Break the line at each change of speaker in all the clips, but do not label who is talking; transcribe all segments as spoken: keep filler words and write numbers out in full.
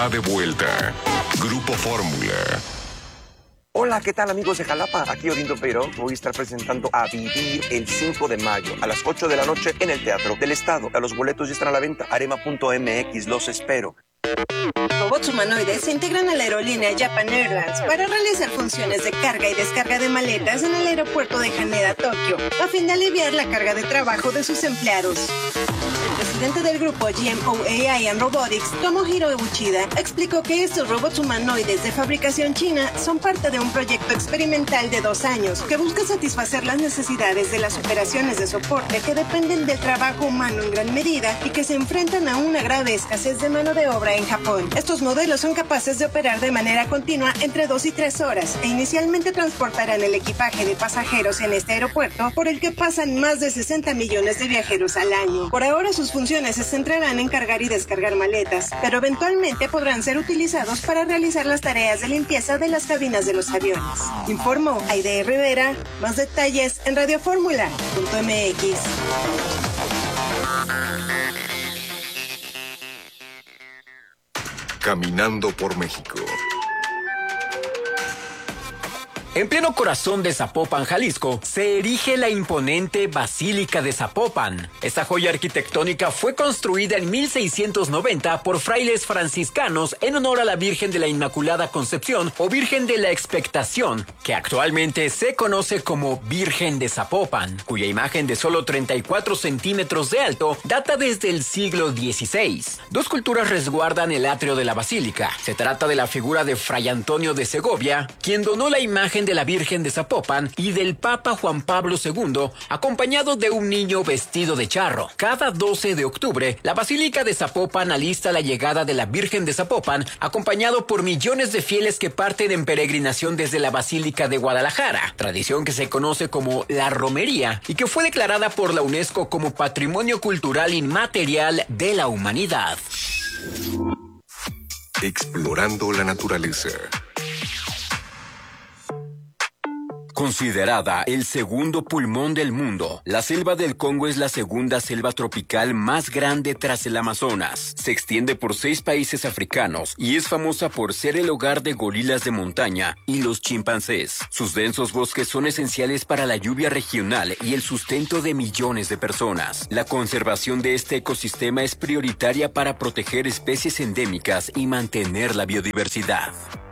está de vuelta. Grupo Fórmula.
Hola, ¿qué tal amigos de Jalapa? Aquí Orindo Peiró. Voy a estar presentando A Vivir el cinco de mayo a las ocho de la noche en el Teatro del Estado. A los boletos ya están a la venta. Arema punto M X, los espero.
Robots humanoides se integran a la aerolínea Japan Airlines para realizar funciones de carga y descarga de maletas en el aeropuerto de Haneda, Tokio, a fin de aliviar la carga de trabajo de sus empleados. El presidente del grupo G M O A I and Robotics, Tomohiro Uchida, explicó que estos robots humanoides de fabricación china son parte de un proyecto experimental de dos años que busca satisfacer las necesidades de las operaciones de soporte que dependen del trabajo humano en gran medida y que se enfrentan a una grave escasez de mano de obra en Japón. Estos modelos son capaces de operar de manera continua entre dos y tres horas e inicialmente transportarán el equipaje de pasajeros en este aeropuerto por el que pasan más de sesenta millones de viajeros al año. Por ahora sus funciones se centrarán en cargar y descargar maletas, pero eventualmente podrán ser utilizados para realizar las tareas de limpieza de las cabinas de los aviones. Informó Aide Rivera. Más detalles en radioformula punto M X.
Caminando por México.
En pleno corazón de Zapopan, Jalisco, se erige la imponente Basílica de Zapopan. Esta joya arquitectónica fue construida en mil seiscientos noventa por frailes franciscanos en honor a la Virgen de la Inmaculada Concepción o Virgen de la Expectación, que actualmente se conoce como Virgen de Zapopan, cuya imagen de solo treinta y cuatro centímetros de alto data desde el siglo dieciséis. Dos culturas resguardan el atrio de la basílica. Se trata de la figura de Fray Antonio de Segovia, quien donó la imagen de la Virgen de Zapopan, y del Papa Juan Pablo segundo, acompañado de un niño vestido de charro. Cada doce de octubre, la Basílica de Zapopan alista la llegada de la Virgen de Zapopan, acompañado por millones de fieles que parten en peregrinación desde la Basílica de Guadalajara, tradición que se conoce como la romería y que fue declarada por la UNESCO como Patrimonio Cultural Inmaterial de la Humanidad.
Explorando la naturaleza.
Considerada el segundo pulmón del mundo, la selva del Congo es la segunda selva tropical más grande tras el Amazonas. Se extiende por seis países africanos y es famosa por ser el hogar de gorilas de montaña y los chimpancés. Sus densos bosques son esenciales para la lluvia regional y el sustento de millones de personas. La conservación de este ecosistema es prioritaria para proteger especies endémicas y mantener la biodiversidad.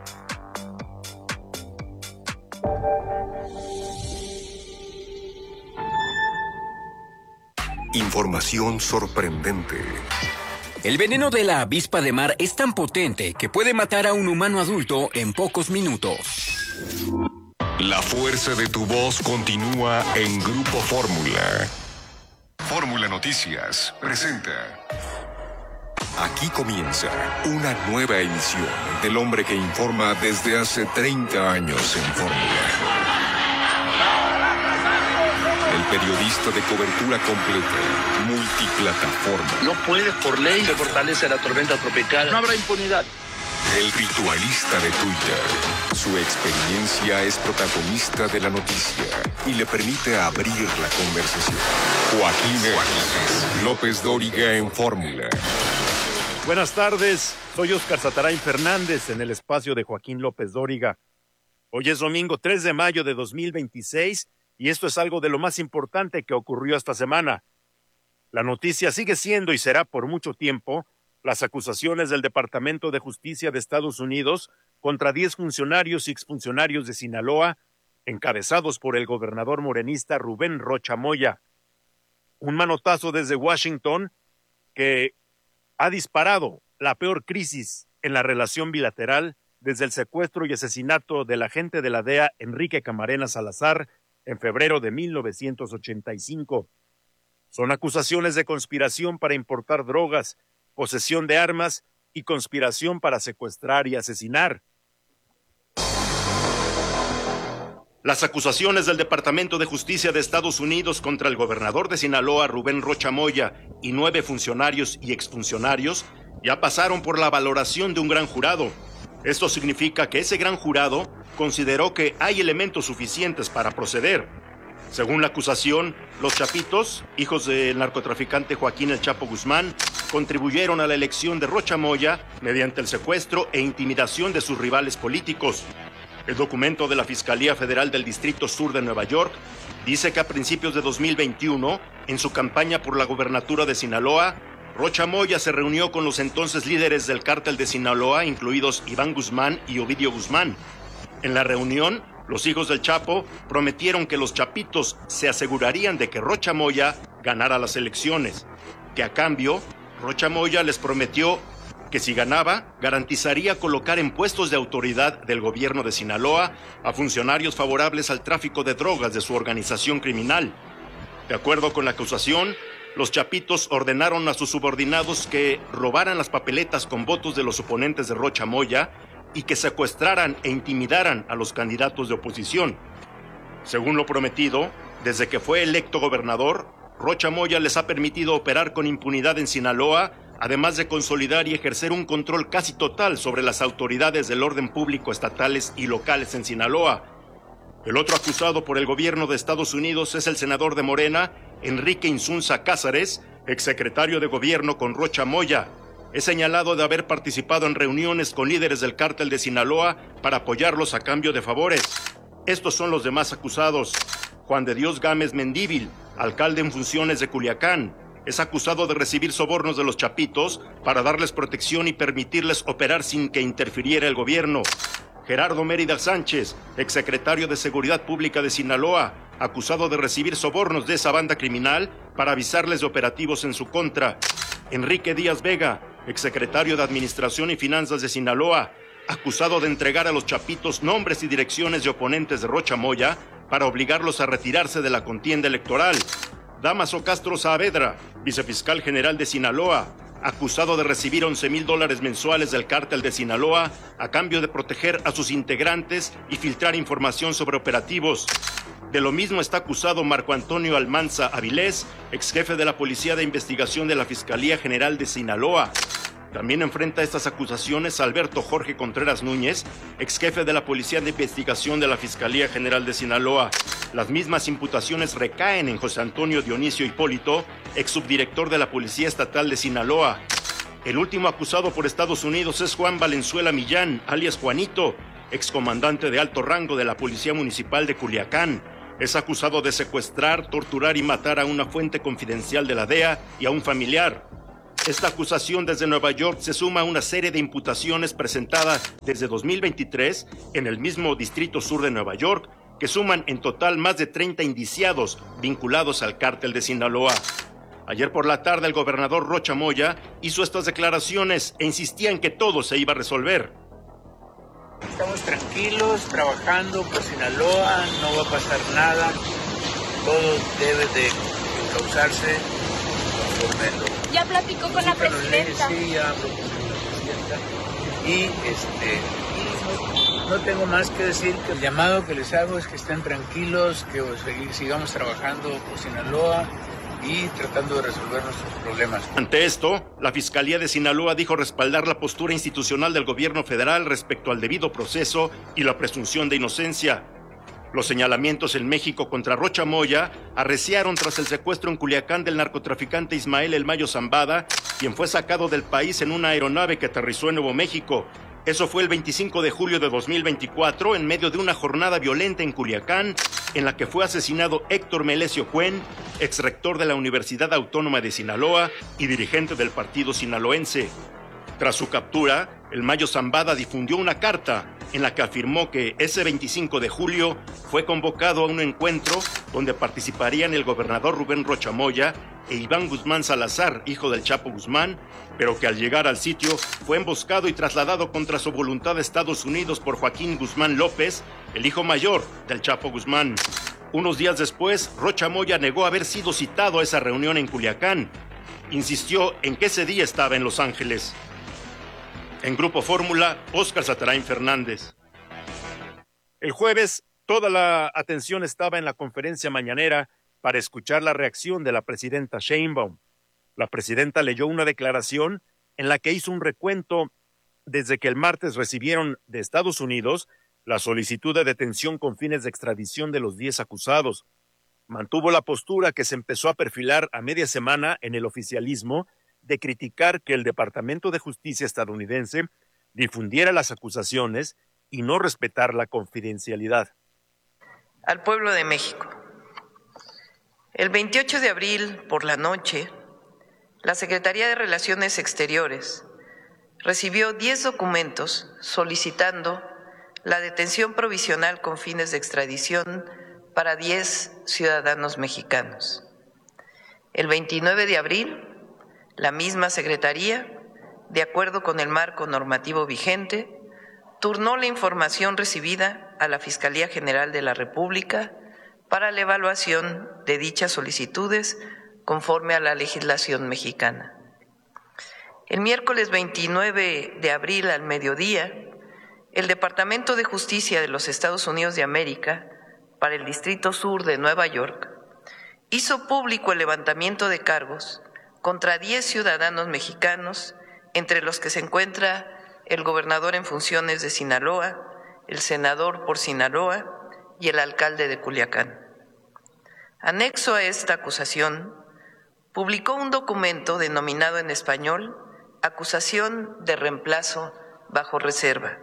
Información sorprendente.
El veneno de la avispa de mar es tan potente que puede matar a un humano adulto en pocos minutos.
La fuerza de tu voz continúa en Grupo Fórmula. Fórmula Noticias presenta. Aquí comienza una nueva edición del hombre que informa desde hace treinta años en Fórmula. El periodista de cobertura completa, multiplataforma.
No puedes por ley se fortalece la tormenta tropical. No habrá impunidad.
El ritualista de Twitter. Su experiencia es protagonista de la noticia y le permite abrir la conversación. Joaquín, Joaquín López Dóriga en Fórmula.
Buenas tardes, soy Óscar Satarain Fernández en el espacio de Joaquín López Dóriga. Hoy es domingo tres de mayo de dos mil veintiséis y esto es algo de lo más importante que ocurrió esta semana. La noticia sigue siendo y será por mucho tiempo las acusaciones del Departamento de Justicia de Estados Unidos contra diez funcionarios y exfuncionarios de Sinaloa, encabezados por el gobernador morenista Rubén Rocha Moya. Un manotazo desde Washington que ha disparado la peor crisis en la relación bilateral desde el secuestro y asesinato del agente de la D E A Enrique Camarena Salazar en febrero de mil novecientos ochenta y cinco. Son acusaciones de conspiración para importar drogas, posesión de armas y conspiración para secuestrar y asesinar. Las acusaciones del Departamento de Justicia de Estados Unidos contra el gobernador de Sinaloa, Rubén Rocha Moya, y nueve funcionarios y exfuncionarios ya pasaron por la valoración de un gran jurado. Esto significa que ese gran jurado consideró que hay elementos suficientes para proceder. Según la acusación, los Chapitos, hijos del narcotraficante Joaquín El Chapo Guzmán, contribuyeron a la elección de Rocha Moya mediante el secuestro e intimidación de sus rivales políticos. El documento de la Fiscalía Federal del Distrito Sur de Nueva York dice que a principios de dos mil veintiuno, en su campaña por la gobernatura de Sinaloa, Rocha Moya se reunió con los entonces líderes del cártel de Sinaloa, incluidos Iván Guzmán y Ovidio Guzmán. En la reunión, los hijos del Chapo prometieron que los Chapitos se asegurarían de que Rocha Moya ganara las elecciones, que a cambio, Rocha Moya les prometió que si ganaba, garantizaría colocar en puestos de autoridad del gobierno de Sinaloa a funcionarios favorables al tráfico de drogas de su organización criminal. De acuerdo con la acusación, los Chapitos ordenaron a sus subordinados que robaran las papeletas con votos de los oponentes de Rocha Moya y que secuestraran e intimidaran a los candidatos de oposición. Según lo prometido, desde que fue electo gobernador, Rocha Moya les ha permitido operar con impunidad en Sinaloa, además de consolidar y ejercer un control casi total sobre las autoridades del orden público estatales y locales en Sinaloa. El otro acusado por el gobierno de Estados Unidos es el senador de Morena, Enrique Insunza Cázares, exsecretario de gobierno con Rocha Moya. Es señalado de haber participado en reuniones con líderes del cártel de Sinaloa para apoyarlos a cambio de favores. Estos son los demás acusados. Juan de Dios Gámez Mendívil, alcalde en funciones de Culiacán, es acusado de recibir sobornos de los Chapitos para darles protección y permitirles operar sin que interfiriera el gobierno. Gerardo Mérida Sánchez, exsecretario de Seguridad Pública de Sinaloa, acusado de recibir sobornos de esa banda criminal para avisarles de operativos en su contra. Enrique Díaz Vega, exsecretario de Administración y Finanzas de Sinaloa, acusado de entregar a los Chapitos nombres y direcciones de oponentes de Rocha Moya para obligarlos a retirarse de la contienda electoral. Damaso Castro Saavedra, vicefiscal general de Sinaloa, acusado de recibir once mil dólares mensuales del cártel de Sinaloa a cambio de proteger a sus integrantes y filtrar información sobre operativos. De lo mismo está acusado Marco Antonio Almanza Avilés, ex jefe de la Policía de Investigación de la Fiscalía General de Sinaloa. También enfrenta estas acusaciones Alberto Jorge Contreras Núñez, ex jefe de la Policía de Investigación de la Fiscalía General de Sinaloa. Las mismas imputaciones recaen en José Antonio Dionisio Hipólito, ex subdirector de la Policía Estatal de Sinaloa. El último acusado por Estados Unidos es Juan Valenzuela Millán, alias Juanito, excomandante de alto rango de la Policía Municipal de Culiacán. Es acusado de secuestrar, torturar y matar a una fuente confidencial de la D E A y a un familiar. Esta acusación desde Nueva York se suma a una serie de imputaciones presentadas desde dos mil veintitrés en el mismo Distrito Sur de Nueva York, que suman en total más de treinta indiciados vinculados al cártel de Sinaloa. Ayer por la tarde el gobernador Rocha Moya hizo estas declaraciones e insistía en que todo se iba a resolver.
Estamos tranquilos, trabajando por Sinaloa, no va a pasar nada, todo debe de causarse conforme lo...
Ya platicó con la presidenta.
Sí, ya habló con la presidenta. Y, este, y no, no tengo más que decir que el llamado que les hago es que estén tranquilos, que sigamos trabajando por Sinaloa y tratando de resolver nuestros problemas.
Ante esto, la Fiscalía de Sinaloa dijo respaldar la postura institucional del gobierno federal respecto al debido proceso y la presunción de inocencia. Los señalamientos en México contra Rocha Moya arreciaron tras el secuestro en Culiacán del narcotraficante Ismael El Mayo Zambada, quien fue sacado del país en una aeronave que aterrizó en Nuevo México. Eso fue el veinticinco de julio de dos mil veinticuatro, en medio de una jornada violenta en Culiacán, en la que fue asesinado Héctor Melesio Cuen, exrector de la Universidad Autónoma de Sinaloa y dirigente del partido sinaloense. Tras su captura, El Mayo Zambada difundió una carta en la que afirmó que ese veinticinco de julio fue convocado a un encuentro donde participarían el gobernador Rubén Rocha Moya e Iván Guzmán Salazar, hijo del Chapo Guzmán, pero que al llegar al sitio fue emboscado y trasladado contra su voluntad a Estados Unidos por Joaquín Guzmán López, el hijo mayor del Chapo Guzmán. Unos días después, Rocha Moya negó haber sido citado a esa reunión en Culiacán. Insistió en que ese día estaba en Los Ángeles. En Grupo Fórmula, Óscar Satarain Fernández. El jueves, toda la atención estaba en la conferencia mañanera para escuchar la reacción de la presidenta Sheinbaum. La presidenta leyó una declaración en la que hizo un recuento desde que el martes recibieron de Estados Unidos la solicitud de detención con fines de extradición de los diez acusados. mantuvo la postura que se empezó a perfilar a media semana en el oficialismo de criticar que el Departamento de Justicia estadounidense difundiera las acusaciones y no respetar la confidencialidad.
Al pueblo de México. El veintiocho de abril, por la noche, la Secretaría de Relaciones Exteriores recibió diez documentos solicitando la detención provisional con fines de extradición para diez ciudadanos mexicanos. El veintinueve de abril, la misma Secretaría, de acuerdo con el marco normativo vigente, turnó la información recibida a la Fiscalía General de la República para la evaluación de dichas solicitudes conforme a la legislación mexicana. El miércoles veintinueve de abril al mediodía, el Departamento de Justicia de los Estados Unidos de América, para el Distrito Sur de Nueva York, hizo público el levantamiento de cargos contra diez ciudadanos mexicanos, entre los que se encuentra el gobernador en funciones de Sinaloa, el senador por Sinaloa y el alcalde de Culiacán. Anexo a esta acusación, publicó un documento denominado en español Acusación de reemplazo bajo reserva.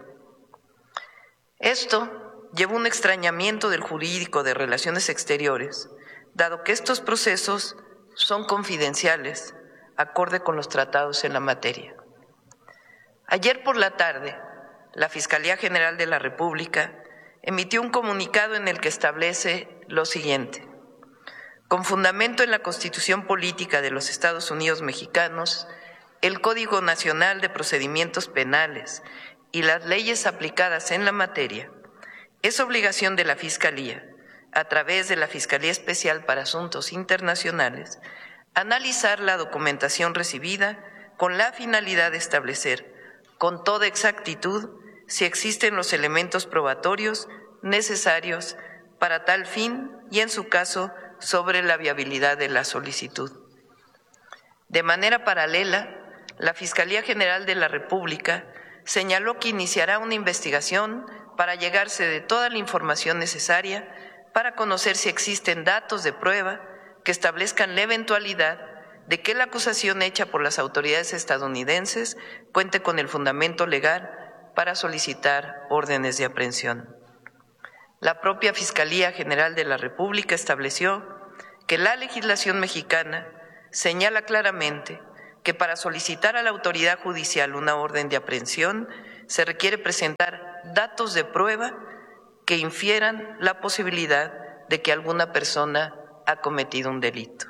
Esto llevó un extrañamiento del jurídico de Relaciones Exteriores, dado que estos procesos son confidenciales, acorde con los tratados en la materia. Ayer por la tarde, la Fiscalía General de la República emitió un comunicado en el que establece lo siguiente: con fundamento en la Constitución Política de los Estados Unidos Mexicanos, el Código Nacional de Procedimientos Penales y las leyes aplicadas en la materia, es obligación de la Fiscalía, a través de la Fiscalía Especial para Asuntos Internacionales, analizar la documentación recibida con la finalidad de establecer con toda exactitud si existen los elementos probatorios necesarios para tal fin y, en su caso, sobre la viabilidad de la solicitud. De manera paralela, la Fiscalía General de la República señaló que iniciará una investigación para llegarse de toda la información necesaria para conocer si existen datos de prueba que establezcan la eventualidad de que la acusación hecha por las autoridades estadounidenses cuente con el fundamento legal para solicitar órdenes de aprehensión. La propia Fiscalía General de la República estableció que la legislación mexicana señala claramente que para solicitar a la autoridad judicial una orden de aprehensión se requiere presentar datos de prueba que infieran la posibilidad de que alguna persona ha cometido un delito.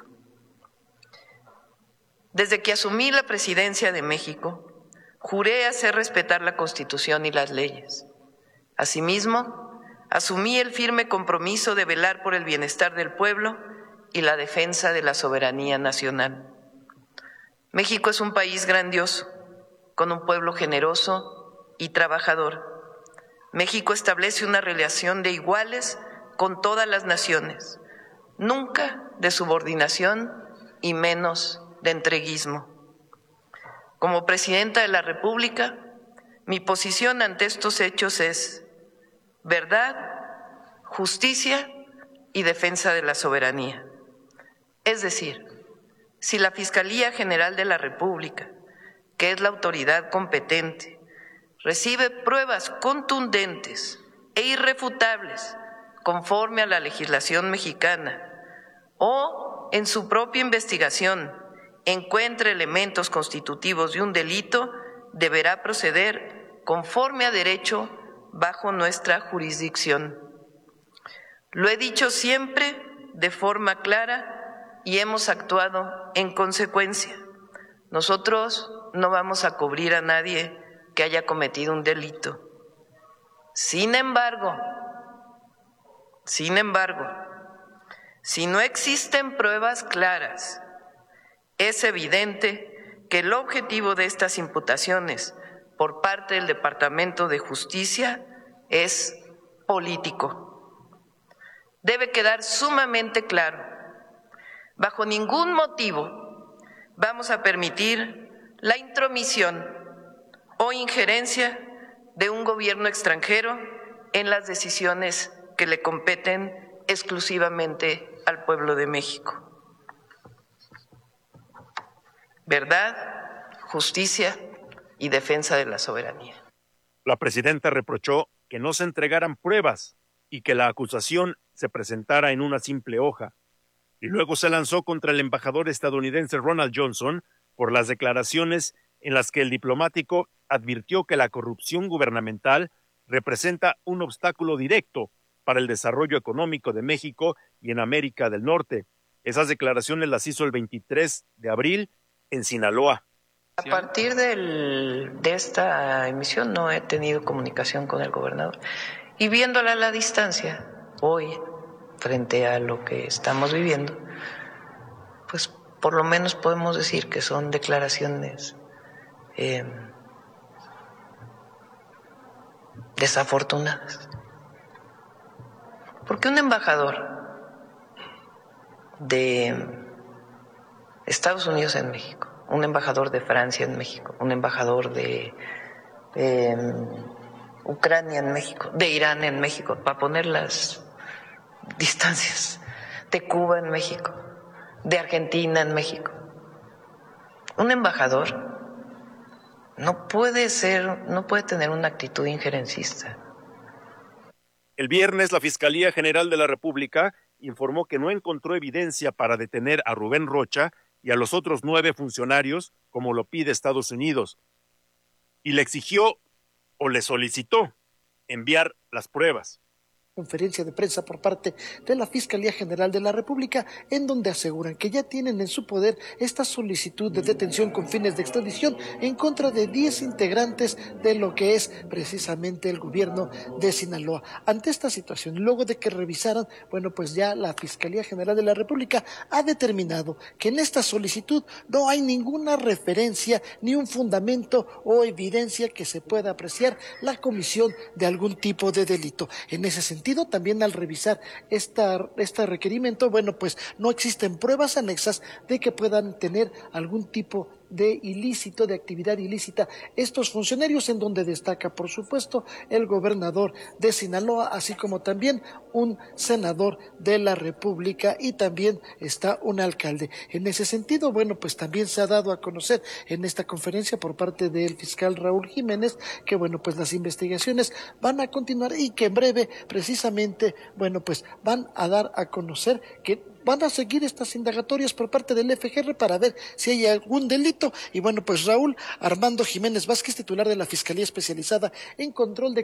Desde que asumí la presidencia de México, juré hacer respetar la Constitución y las leyes. Asimismo, asumí el firme compromiso de velar por el bienestar del pueblo y la defensa de la soberanía nacional. México es un país grandioso, con un pueblo generoso y trabajador. México establece una relación de iguales con todas las naciones, nunca de subordinación y menos de entreguismo. Como presidenta de la República, mi posición ante estos hechos es verdad, justicia y defensa de la soberanía. Es decir, si la Fiscalía General de la República, que es la autoridad competente, recibe pruebas contundentes e irrefutables conforme a la legislación mexicana o en su propia investigación encuentre elementos constitutivos de un delito, deberá proceder conforme a derecho bajo nuestra jurisdicción. Lo he dicho siempre de forma clara y hemos actuado en consecuencia. Nosotros no vamos a cubrir a nadie que haya cometido un delito. Sin embargo, sin embargo, si no existen pruebas claras, es evidente que el objetivo de estas imputaciones por parte del Departamento de Justicia es político. Debe quedar sumamente claro, bajo ningún motivo vamos a permitir la intromisión o injerencia de un gobierno extranjero en las decisiones que le competen exclusivamente al pueblo de México. Verdad, justicia y defensa de la soberanía.
La presidenta reprochó que no se entregaran pruebas y que la acusación se presentara en una simple hoja. Y luego se lanzó contra el embajador estadounidense Ronald Johnson por las declaraciones en las que el diplomático advirtió que la corrupción gubernamental representa un obstáculo directo para el desarrollo económico de México y en América del Norte. Esas declaraciones las hizo el veintitrés de abril en Sinaloa.
A partir del, de esta emisión no he tenido comunicación con el gobernador. Y viéndola a la distancia, hoy, frente a lo que estamos viviendo, pues por lo menos podemos decir que son declaraciones eh, desafortunadas. Porque un embajador de Estados Unidos en México, un embajador de Francia en México, un embajador de eh, Ucrania en México, de Irán en México, para poner las distancias, de Cuba en México, de Argentina en México. Un embajador no puede ser, no puede tener una actitud injerencista.
El viernes, la Fiscalía General de la República informó que no encontró evidencia para detener a Rubén Rocha y a los otros nueve funcionarios, como lo pide Estados Unidos, y le exigió o le solicitó enviar las pruebas.
Conferencia de prensa por parte de la Fiscalía General de la República, en donde aseguran que ya tienen en su poder esta solicitud de detención con fines de extradición en contra de diez integrantes de lo que es precisamente el gobierno de Sinaloa. Ante esta situación, luego de que revisaran, bueno, pues ya la Fiscalía General de la República ha determinado que en esta solicitud no hay ninguna referencia ni un fundamento o evidencia que se pueda apreciar la comisión de algún tipo de delito. En ese sentido, también al revisar esta, este requerimiento, bueno, pues no existen pruebas anexas de que puedan tener algún tipo de ilícito, de actividad ilícita estos funcionarios, en donde destaca, por supuesto, el gobernador de Sinaloa, así como también un senador de la República, y también está un alcalde. En ese sentido, bueno, pues también se ha dado a conocer en esta conferencia por parte del fiscal Raúl Jiménez que, bueno, pues las investigaciones van a continuar y que en breve, precisamente, bueno, pues van a dar a conocer que van a seguir estas indagatorias por parte del F G R para ver si hay algún delito. Y bueno, pues Raúl Armando Jiménez Vázquez, titular de la Fiscalía Especializada en Control de